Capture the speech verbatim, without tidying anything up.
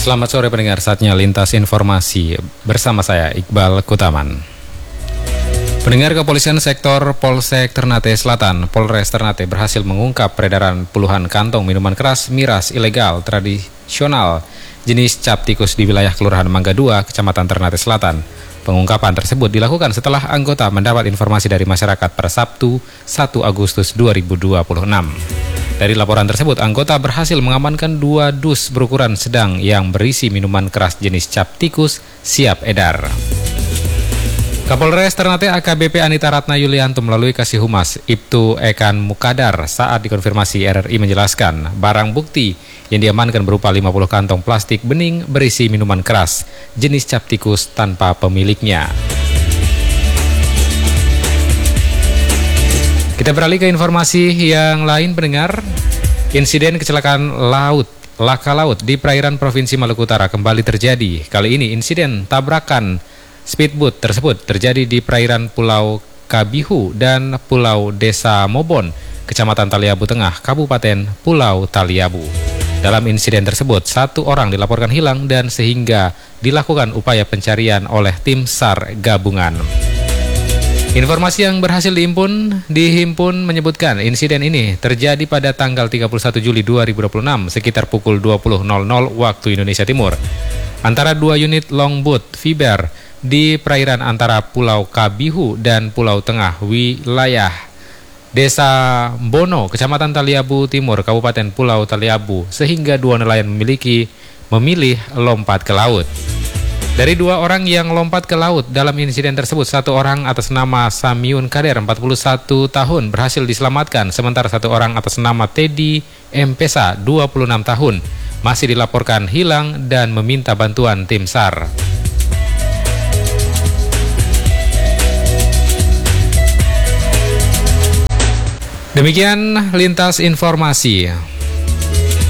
Selamat sore pendengar, saatnya lintas informasi bersama saya Iqbal Kutaman. Pendengar, Kepolisian Sektor Polsek Ternate Selatan, Polres Ternate berhasil mengungkap peredaran puluhan kantong minuman keras miras ilegal tradisional jenis cap tikus di wilayah Kelurahan Mangga dua, Kecamatan Ternate Selatan. Pengungkapan tersebut dilakukan setelah anggota mendapat informasi dari masyarakat pada Sabtu satu Agustus dua ribu dua puluh enam. Dari laporan tersebut, anggota berhasil mengamankan dua dus berukuran sedang yang berisi minuman keras jenis cap tikus siap edar. Kapolres Ternate A K B P Anita Ratna Yulianto melalui Kasih Humas Ibtu Ekan Mukadar saat dikonfirmasi R R I menjelaskan barang bukti yang diamankan berupa lima puluh kantong plastik bening berisi minuman keras jenis cap tikus tanpa pemiliknya. Kita beralih ke informasi yang lain, pendengar. Insiden kecelakaan laut, laka laut di perairan Provinsi Maluku Utara kembali terjadi. Kali ini insiden tabrakan speedboat tersebut terjadi di perairan Pulau Kabihu dan Pulau Desa Mobon, Kecamatan Taliabu Tengah, Kabupaten Pulau Taliabu. Dalam insiden tersebut, satu orang dilaporkan hilang dan sehingga dilakukan upaya pencarian oleh tim SAR gabungan. Informasi yang berhasil dihimpun, dihimpun menyebutkan insiden ini terjadi pada tanggal tiga puluh satu Juli dua ribu dua puluh enam sekitar pukul dua puluh nol nol waktu Indonesia Timur antara dua unit longboat fiber di perairan antara Pulau Kabihu dan Pulau Tengah wilayah Desa Bono, Kecamatan Taliabu Timur, Kabupaten Pulau Taliabu, sehingga dua nelayan memiliki memilih lompat ke laut. Dari dua orang yang lompat ke laut dalam insiden tersebut, satu orang atas nama Samiun Kader, empat puluh satu tahun, berhasil diselamatkan, sementara satu orang atas nama Teddy Mpesa, dua puluh enam tahun, masih dilaporkan hilang dan meminta bantuan tim SAR. Demikian lintas informasi.